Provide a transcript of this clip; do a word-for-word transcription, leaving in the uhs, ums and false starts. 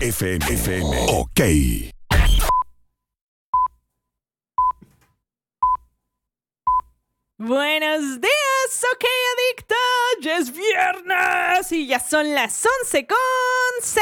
F M. F M. Ok. Buenos días, ok adicto, ya es viernes y ya son las once con